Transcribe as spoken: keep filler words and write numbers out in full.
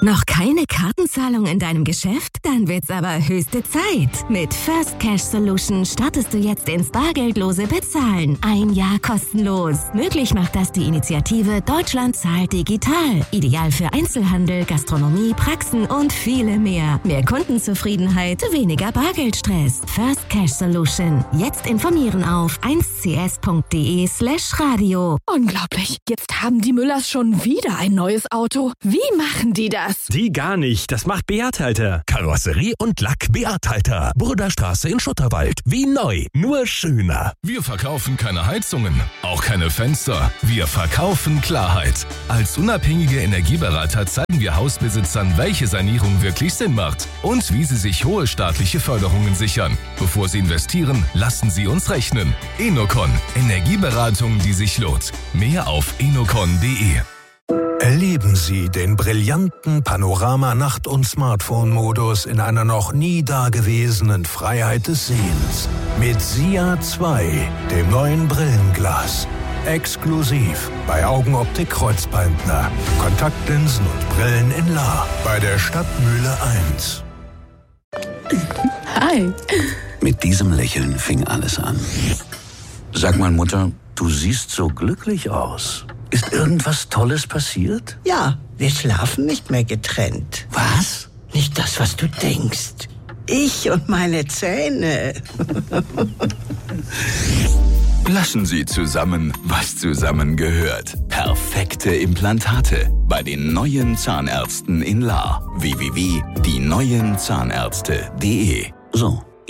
Noch keine Kartenzahlung in deinem Geschäft? Dann wird's aber höchste Zeit. Mit First Cash Solution startest du jetzt ins bargeldlose Bezahlen. Ein Jahr kostenlos. Möglich macht das die Initiative Deutschland zahlt digital. Ideal für Einzelhandel, Gastronomie, Praxen und viele mehr. Mehr Kundenzufriedenheit, weniger Bargeldstress. First Cash Solution. Jetzt informieren auf eins c s punkt d e slash radio. Unglaublich. Jetzt haben die Müllers schon wieder ein neues Auto. Wie machen die das? Die gar nicht. Das macht Beat Halter. Karosserie und Lack Beat Halter. Burderstraße in Schutterwald. Wie neu. Nur schöner. Wir verkaufen keine Heizungen, auch keine Fenster. Wir verkaufen Klarheit. Als unabhängige Energieberater zeigen wir Hausbesitzern, welche Sanierung wirklich Sinn macht und wie sie sich hohe staatliche Förderungen sichern. Bevor sie investieren, lassen sie uns rechnen. Enocon. Energieberatung, die sich lohnt. Mehr auf enocon punkt d e. Erleben Sie den brillanten Panorama-Nacht- und Smartphone-Modus in einer noch nie dagewesenen Freiheit des Sehens. Mit SIA zwei, dem neuen Brillenglas. Exklusiv bei Augenoptik Kreuzbaldner. Kontaktlinsen und Brillen in La. Bei der Stadtmühle eins. Hi. Mit diesem Lächeln fing alles an. Sag mal, Mutter, du siehst so glücklich aus. Ist irgendwas Tolles passiert? Ja, wir schlafen nicht mehr getrennt. Was? Nicht das, was du denkst. Ich und meine Zähne. Lassen Sie zusammen, was zusammengehört. Perfekte Implantate bei den neuen Zahnärzten in La. w w w punkt die neuen Zahnärzte punkt d e. So.